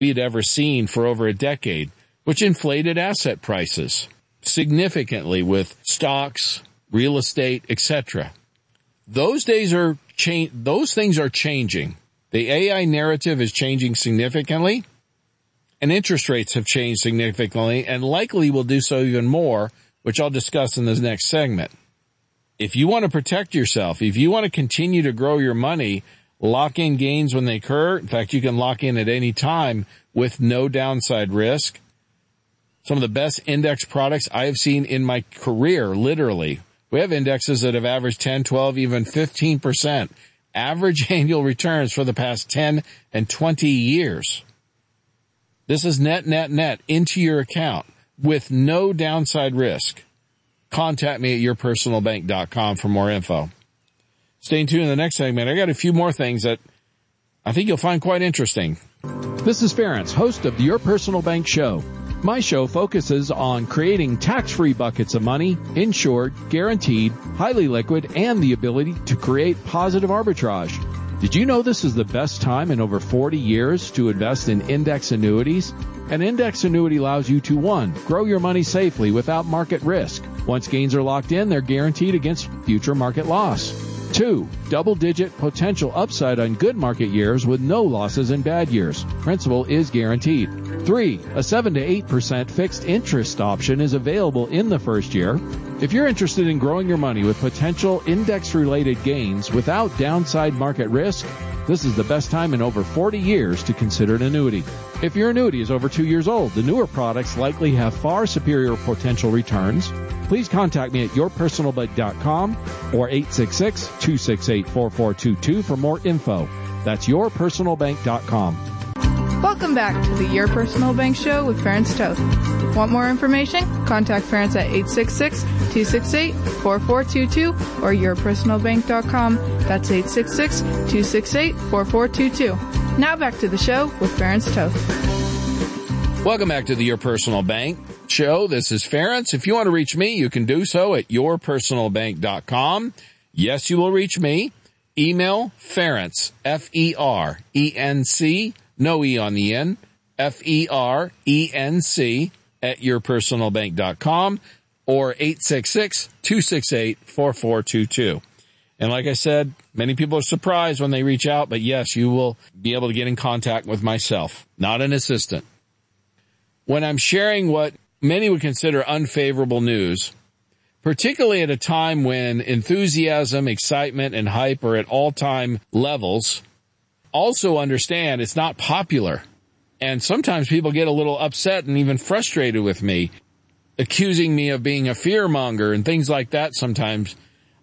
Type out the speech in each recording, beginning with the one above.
we'd ever seen for over a decade, which inflated asset prices significantly with stocks, real estate, etc. Those things are changing. The AI narrative is changing significantly, and interest rates have changed significantly and likely will do so even more, which I'll discuss in this next segment. If you want to protect yourself, if you want to continue to grow your money, lock in gains when they occur. In fact, you can lock in at any time with no downside risk. Some of the best index products I have seen in my career, literally. We have indexes that have averaged 10, 12, even 15% average annual returns for the past 10 and 20 years. This is net into your account with no downside risk. Contact me at yourpersonalbank.com for more info. Stay tuned in the next segment. I got a few more things that I think you'll find quite interesting. This is Ference, host of the Your Personal Bank Show. My show focuses on creating tax-free buckets of money, insured, guaranteed, highly liquid, and the ability to create positive arbitrage. Did you know this is the best time in over 40 years to invest in index annuities? An index annuity allows you to, 1, grow your money safely without market risk. Once gains are locked in, they're guaranteed against future market loss. 2, double-digit potential upside on good market years with no losses in bad years. Principal is guaranteed. 3, a 7 to 8% fixed interest option is available in the first year. If you're interested in growing your money with potential index-related gains without downside market risk, this is the best time in over 40 years to consider an annuity. If your annuity is over 2 years old, the newer products likely have far superior potential returns. Please contact me at yourpersonalbank.com or 866-268-4422 for more info. That's yourpersonalbank.com. Welcome back to the Your Personal Bank Show with Ference Toth. Want more information? Contact Ference at 866-268-4422 or yourpersonalbank.com. That's 866-268-4422. Now back to the show with Ference Toth. Welcome back to the Your Personal Bank Show. This is Ference. If you want to reach me, you can do so at yourpersonalbank.com. Yes, you will reach me. Email Ference, F-E-R-E-N-C, no E on the end, F-E-R-E-N-C at yourpersonalbank.com or 866-268-4422. And like I said, many people are surprised when they reach out, but yes, you will be able to get in contact with myself, not an assistant. When I'm sharing what many would consider unfavorable news, particularly at a time when enthusiasm, excitement, and hype are at all-time levels, also understand it's not popular. And sometimes people get a little upset and even frustrated with me, accusing me of being a fearmonger and things like that sometimes.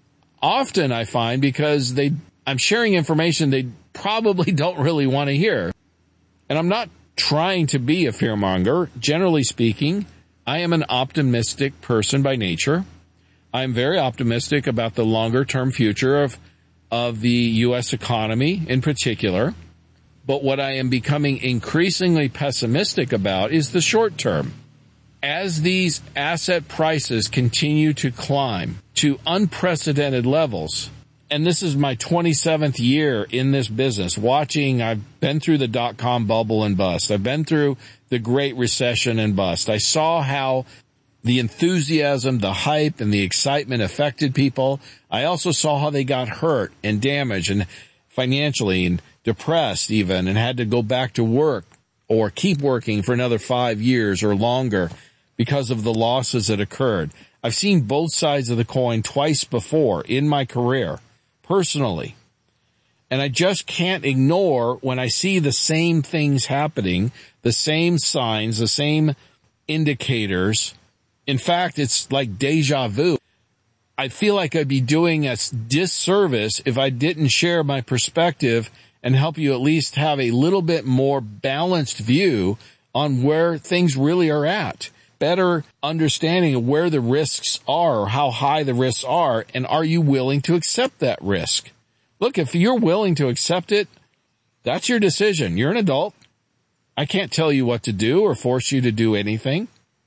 Often I find because I'm sharing information they probably don't really want to hear. And I'm not trying to be a fearmonger. Generally speaking, I am an optimistic person by nature. I'm very optimistic about the longer-term future of the U.S. economy in particular. But what I am becoming increasingly pessimistic about is the short term. As these asset prices continue to climb to unprecedented levels, and this is my 27th year in this business, I've been through the dot-com bubble and bust. I've been through the Great Recession and bust. I saw how the enthusiasm, the hype, and the excitement affected people. I also saw how they got hurt and damaged and financially and depressed even and had to go back to work or keep working for another 5 years or longer because of the losses that occurred. I've seen both sides of the coin twice before in my career, personally. And I just can't ignore when I see the same things happening, the same signs, the same indicators. In fact, it's like deja vu. I feel like I'd be doing a disservice if I didn't share my perspective and help you at least have a little bit more balanced view on where things really are at. Better understanding of where the risks are, or how high the risks are, and are you willing to accept that risk? Look, if you're willing to accept it, that's your decision. You're an adult. I can't tell you what to do or force you to do anything.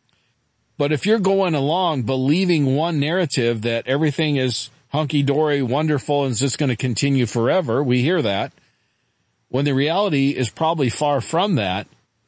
But if you're going along believing one narrative that everything is hunky-dory, wonderful, and is just going to continue forever, we hear that, when the reality is probably far from that,